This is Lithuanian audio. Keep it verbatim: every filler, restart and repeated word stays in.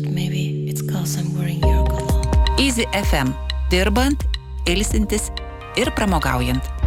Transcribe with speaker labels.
Speaker 1: maybe it's 'cause I'm wearing your cologne.
Speaker 2: Easy F M. Dirbant, ilsintis ir pramogaujant.